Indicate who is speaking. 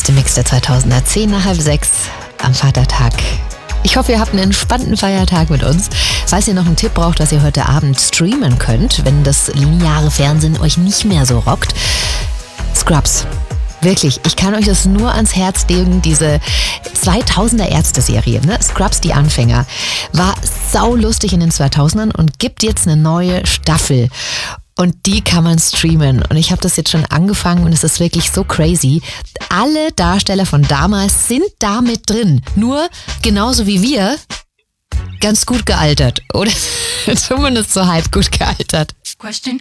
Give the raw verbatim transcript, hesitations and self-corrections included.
Speaker 1: beste Mix der zweitausender, zehn nach halb sechs am Vatertag. Ich hoffe, ihr habt einen entspannten Feiertag mit uns. Falls ihr noch einen Tipp braucht, was ihr heute Abend streamen könnt, wenn das lineare Fernsehen euch nicht mehr so rockt, Scrubs. Wirklich, ich kann euch das nur ans Herz legen, diese zweitausender Ärzte-Serie, ne? Scrubs, die Anfänger, war saulustig in den zweitausendern und gibt jetzt eine neue Staffel. Und die kann man streamen. Und ich habe das jetzt schon angefangen und es ist wirklich so crazy. Alle Darsteller von damals sind da mit drin. Nur genauso wie wir ganz gut gealtert. Oder zumindest so halb gut gealtert.
Speaker 2: Question.